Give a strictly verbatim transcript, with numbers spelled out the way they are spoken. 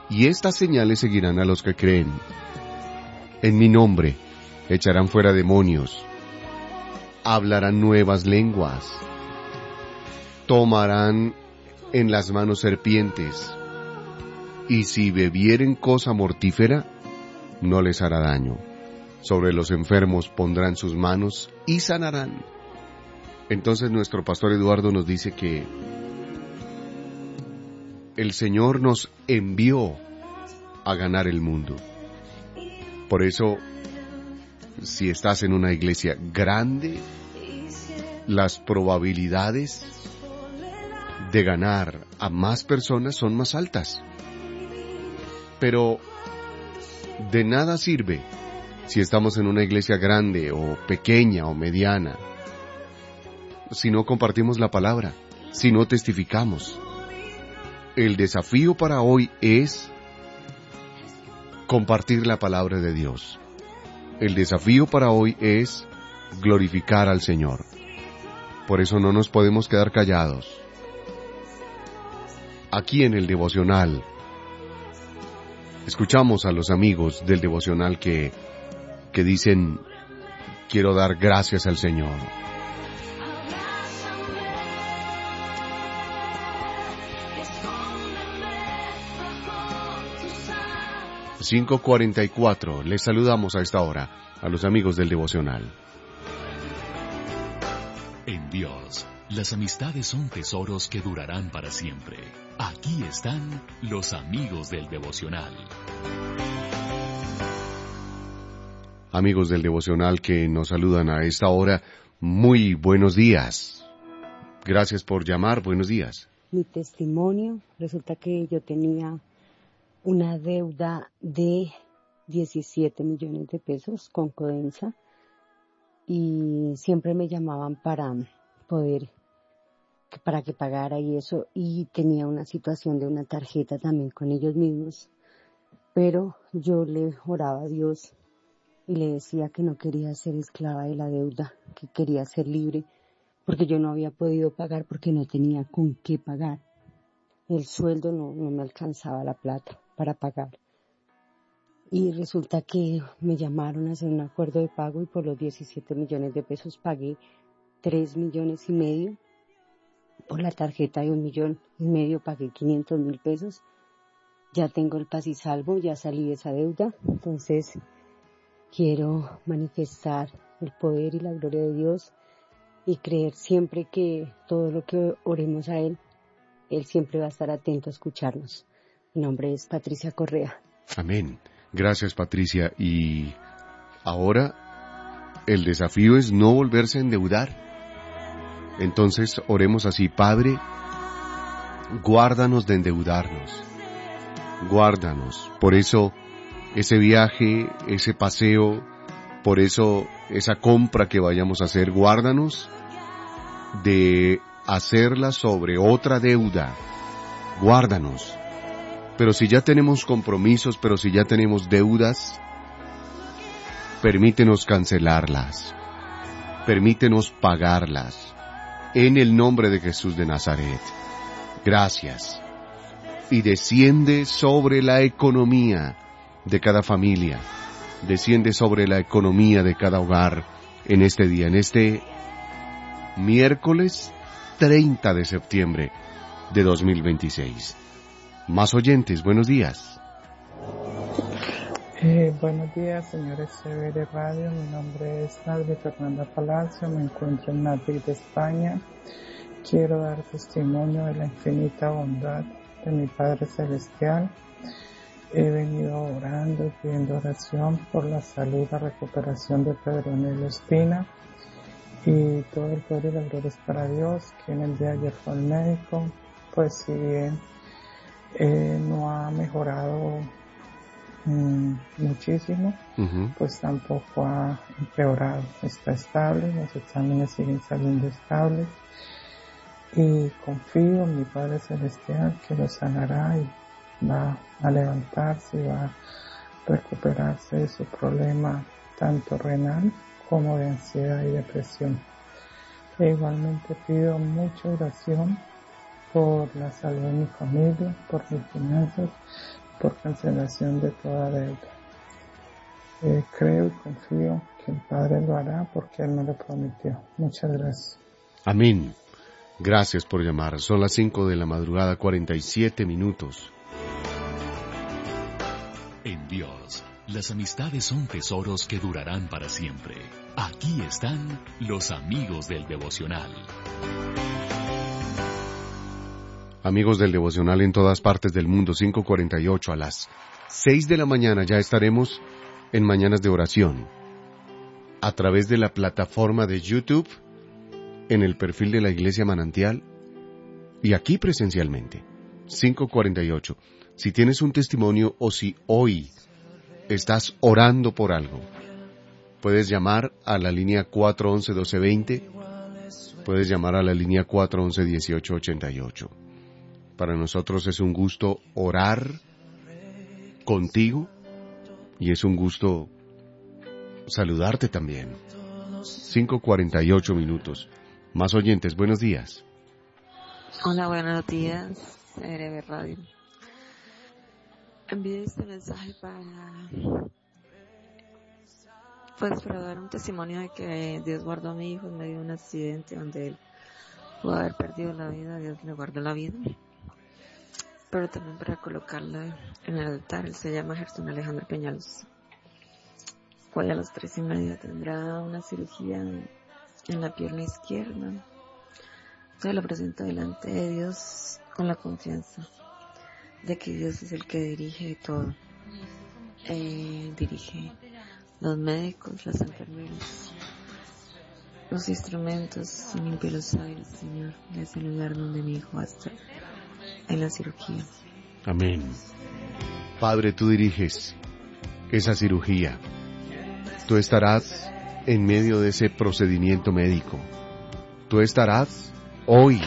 Y estas señales seguirán a los que creen. En mi nombre echarán fuera demonios, hablarán nuevas lenguas, tomarán en las manos serpientes, y si bebieren cosa mortífera, no les hará daño. Sobre los enfermos pondrán sus manos y sanarán. Entonces nuestro pastor Eduardo nos dice que el Señor nos envió a ganar el mundo. Por eso, si estás en una iglesia grande, las probabilidades de ganar a más personas son más altas. Pero de nada sirve si estamos en una iglesia grande o pequeña o mediana, si no compartimos la palabra, si no testificamos. El desafío para hoy es compartir la palabra de Dios. El desafío para hoy es glorificar al Señor. Por eso no nos podemos quedar callados. Aquí en el devocional, escuchamos a los amigos del devocional que, que dicen, quiero dar gracias al Señor. cinco cuarenta y cuatro, les saludamos a esta hora a los amigos del devocional. En Dios, las amistades son tesoros que durarán para siempre. Aquí están los amigos del devocional. Amigos del devocional que nos saludan a esta hora, muy buenos días. Gracias por llamar, buenos días. Mi testimonio, resulta que yo tenía una deuda de diecisiete millones de pesos con Codensa y siempre me llamaban para poder, para que pagara y eso, y tenía una situación de una tarjeta también con ellos mismos, pero yo le oraba a Dios y le decía que no quería ser esclava de la deuda, que quería ser libre, porque yo no había podido pagar porque no tenía con qué pagar. El sueldo no, no me alcanzaba la plata para pagar. Y resulta que me llamaron a hacer un acuerdo de pago y por los diecisiete millones de pesos pagué tres millones y medio. Por la tarjeta de un millón y medio pagué quinientos mil pesos. Ya tengo el paz y salvo, ya salí de esa deuda. Entonces quiero manifestar el poder y la gloria de Dios y creer siempre que todo lo que oremos a Él, Él siempre va a estar atento a escucharnos. Mi nombre es Patricia Correa. Amén. Gracias, Patricia. Y ahora el desafío es no volverse a endeudar. Entonces oremos así: Padre, guárdanos de endeudarnos. Guárdanos. Por eso ese viaje, ese paseo, por eso esa compra que vayamos a hacer, guárdanos de hacerla sobre otra deuda. Guárdanos. Pero si ya tenemos compromisos, pero si ya tenemos deudas, permítenos cancelarlas. Permítenos pagarlas. En el nombre de Jesús de Nazaret. Gracias. Y desciende sobre la economía de cada familia. Desciende sobre la economía de cada hogar en este día, en este miércoles treinta de septiembre de dos mil veintiséis. Más oyentes, buenos días. Eh, buenos días, señores C B de Radio. Mi nombre es Nadia Fernanda Palacio. Me encuentro en Madrid, España. Quiero dar testimonio de la infinita bondad de mi Padre Celestial. He venido orando y pidiendo oración por la salud, la recuperación de Pedro Nelio Espina. Y todo el poder y la gloria es para Dios, que en el día de ayer fue al médico. Pues si bien eh, no ha mejorado mmm, muchísimo, uh-huh. pues tampoco ha empeorado. Está estable, los exámenes siguen saliendo estables. Y confío en mi Padre Celestial que lo sanará y va a levantarse y va a recuperarse de su problema tanto renal como de ansiedad y depresión. E igualmente pido mucha oración por la salud de mi familia, por mis finanzas, por cancelación de toda deuda. Eh, creo y confío que el Padre lo hará porque Él me lo prometió. Muchas gracias. Amén. Gracias por llamar. Son las cinco de la madrugada, cuarenta y siete minutos. En Dios, las amistades son tesoros que durarán para siempre. Aquí están los amigos del devocional. Amigos del devocional en todas partes del mundo, cinco cuarenta y ocho, a las seis de la mañana ya estaremos en Mañanas de Oración, a través de la plataforma de YouTube, en el perfil de la Iglesia Manantial, y aquí presencialmente, cinco cuarenta y ocho. Si tienes un testimonio o si hoy estás orando por algo, puedes llamar a la línea cuatro once, doce veinte, puedes llamar a la línea cuatro once, dieciocho ochenta y ocho. Para nosotros es un gusto orar contigo y es un gusto saludarte también. cinco cuarenta y ocho minutos. Más oyentes, buenos días. Hola, buenos días, R B Radio. Envié este mensaje para, pues, para dar un testimonio de que Dios guardó a mi hijo en medio de un accidente donde él pudo haber perdido la vida. Dios le guardó la vida, pero también para colocarla en el altar. Él se llama Gerson Alejandro Peñalosa. Hoy a las tres y media tendrá una cirugía en la pierna izquierda. Entonces lo presento delante de Dios con la confianza de que Dios es el que dirige todo. Eh, dirige los médicos, las enfermeras, los instrumentos, y limpia los aires, Señor, de ese lugar donde mi hijo va a estar en la cirugía. Amén. Padre, tú diriges esa cirugía. Tú estarás en medio de ese procedimiento médico. Tú estarás hoy